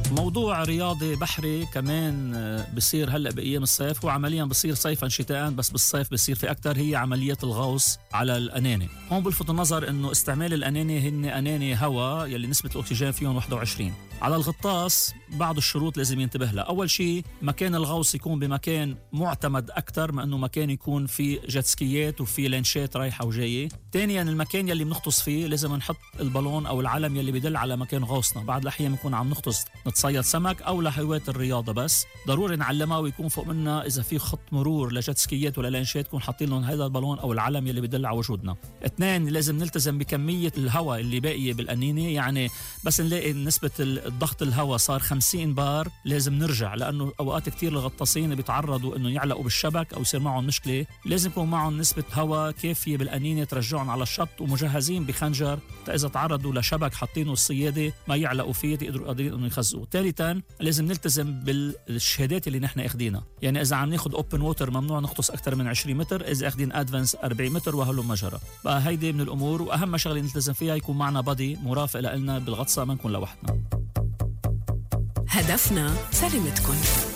موضوع رياضي بحري كمان بصير هلأ بأيام الصيف، هو عمليا بصير صيفا شتاء، بس بالصيف بصير في أكتر، هي عملية الغوص على الأناني. هون بلفت النظر إنه استعمال الأناني هن أناني هواء يلي نسبة الأكسجين فيهم 21. على الغطاس بعض الشروط لازم ينتبه لها. أول شيء مكان الغوص يكون بمكان معتمد أكتر ما أنه مكان يكون في جتسكيات وفي لانشات رايحة وجاية. ثانيا المكان يلي بنغطس فيه لازم نحط البالون أو العلم يلي بدل على مكان غوصنا. بعض الأحيان بنكون عم نغطس نتصيد سمك أو لهواة الرياضة، بس ضروري نعلمها ويكون فوق منا إذا في خط مرور لجتسكيات ولا لانشات يكون حاطين لهم هذا البالون أو العلم يلي بدل على وجودنا. اثنين، لازم نلتزم بكمية الهواء اللي باقية بالأنينة، يعني بس نلاقي نسبة الضغط الهواء صار 50 بار لازم نرجع، لأنه أوقات كتير الغطاسين بيتعرضوا إنه يعلقوا بالشبك أو يصير معهم مشكلة. لازم يكون معهم نسبة هواء كافية بالأنينة ترجعهم على الشط ومجهزين بخنجر إذا تعرضوا لشبك حاطينه الصيادة ما يعلقوا فيه يقدروا قادرين إنه يخزقوا. ثالثا لازم نلتزم بالشهادات اللي نحن أخدينها، يعني إذا عم ناخد أوبن ووتر ممنوع نغطس أكثر من 20 متر، إذا أخدين أدفانس 40 متر وهلو مجرى. بقى هيدي من الأمور، وأهم شغلة نلتزم فيها يكون معنا بادي مرافق لنا بالغطسة، ما نكون لوحدنا. هدفنا سلامتكم.